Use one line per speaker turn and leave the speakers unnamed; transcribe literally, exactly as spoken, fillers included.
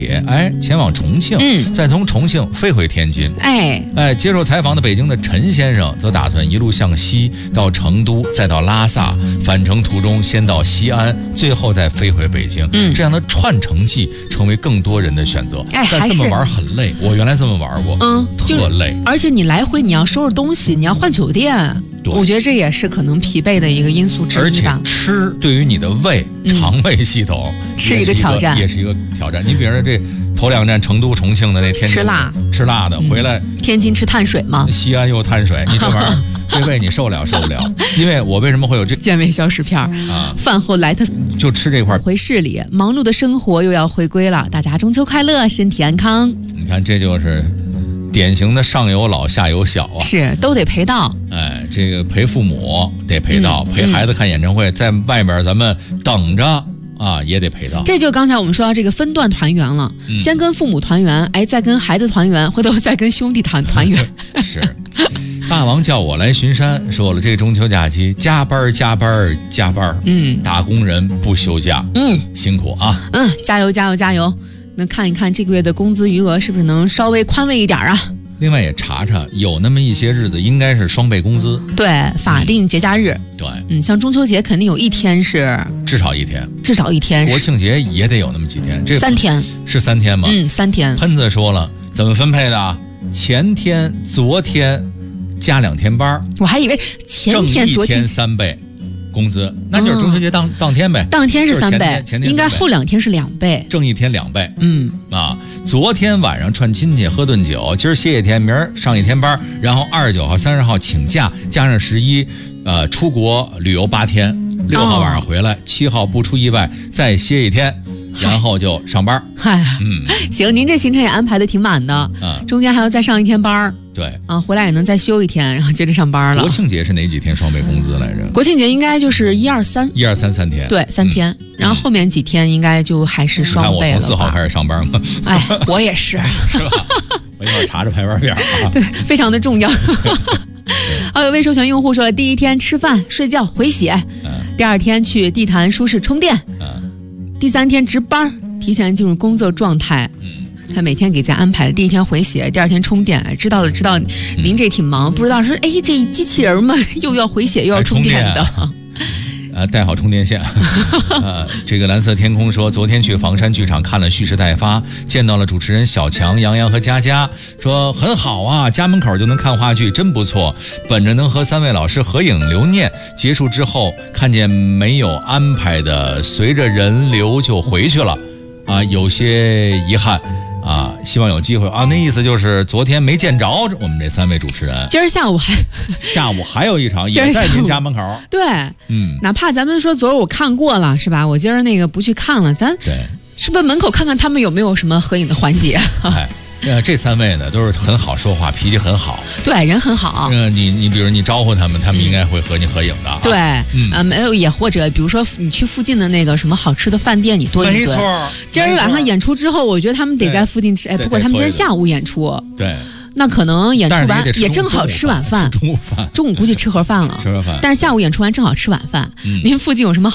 哎，前往重庆，
嗯，
再从重庆飞回天津。
哎
哎，接受采访的北京的陈先生则打算一路向西到成都，再到拉萨，返程途中先到西安，最后再飞回北京。
嗯，
这样的串城记成为更多人的选择。
哎，
但这么玩很累，我原来这么玩过，
嗯，
特累。
而且你来回你要收拾东西，你要换酒店。我觉得这也是可能疲惫的一个因素之一吧。
而且吃对于你的胃、嗯、肠胃系统
是一个挑战，
也是一个挑战。你比如说这头两站成都、重庆的那天
吃辣
吃辣的，回来、
嗯、天津吃碳水嘛，
西安又碳水，你这玩意儿这胃你受不了受不了。因为我为什么会有这
健胃小食片啊？饭后来特
就吃这块。
回市里，忙碌的生活又要回归了，大家中秋快乐，身体安康。
你看，这就是典型的上有老下有小啊，
是都得陪到。
哎，这个陪父母得陪到，
嗯、
陪孩子看演唱会，嗯、在外面咱们等着啊，也得陪到。
这就刚才我们说到这个分段团圆了，嗯、先跟父母团圆，哎，再跟孩子团圆，回头再跟兄弟团团圆。
是，大王叫我来巡山，说了这中秋假期加班加班加班，
嗯，
打工人不休假，
嗯，
辛苦啊，
嗯，加油加油加油。那看一看这个月的工资余额是不是能稍微宽慰一点啊？
另外也查查，有那么一些日子应该是双倍工资，
对，法定节假日，
嗯、对，
嗯，像中秋节肯定有一天是
至少一天，
至少一天，
国庆节也得有那么几天，这
三天
是三天吗？
嗯，三天。
喷子说了，怎么分配的？前天、昨天加两天班，
我还以为前天、昨天
挣一天三倍。工资那就是中秋节当、嗯、当天呗，
当天是三倍，
前天前天
应该后两天是两倍，
挣一天两倍。
嗯
啊，昨天晚上串亲戚喝顿酒，今儿歇一天，明儿上一天班，然后二十九号、三十号请假，加上十一，呃，出国旅游八天，六号晚上回来，七、哦、号不出意外再歇一天，然后就上班。
嗨，
嗯，
行，您这行程也安排的挺满的，
啊，
中间还要再上一天班。
对
啊，回来也能再休一天，然后接着上班了。
国庆节是哪几天双倍工资来着？
国庆节应该就是一二三，
一二三三天，
对，三天。嗯、然后后面几天应该就还是双倍了。
你看我从四号开始上班吗？
哎，我也是，
是吧？我一会儿查着排班表啊。
对，非常的重要。还有未授权用户说，第一天吃饭、睡觉、回血，嗯、第二天去地坛舒适充电，嗯、第三天值班，提前进入工作状态。嗯。他每天给咱安排第一天回血，第二天充电，知道了知道，您这挺忙，不知道说哎这机器人嘛又要回血又要充电的，
呃带好充电线。呃，这个蓝色天空说，昨天去房山剧场看了蓄势待发，见到了主持人小强、杨洋和佳佳，说很好啊，家门口就能看话剧，真不错。本着能和三位老师合影留念，结束之后看见没有安排的，随着人流就回去了，啊，有些遗憾。啊，希望有机会啊！那意思就是昨天没见着我们这三位主持人，
今儿下午还
下午还有一场，也在您家门口。
对，嗯，哪怕咱们说昨儿我看过了，是吧？我今儿那个不去看了，咱
对，
是不是门口看看他们有没有什么合影的环节？
哎。呃，这三位呢都是很好说话，脾气很好，
对，人很好。
呃，你你比如你招呼他们，他们应该会和你合影的。啊、
对，嗯，呃，没有也或者比如说你去附近的那个什么好吃的饭店，你多一顿。
没错。
今儿晚上演出之后，我觉得他们得在附近吃。哎，不过他们今天下午演出。
对。
那可能演出完 也, 也正好吃晚饭。
中午饭。
中午估计吃盒饭了。
吃盒饭。
但是下午演出完正好吃晚饭。嗯、您附近有什么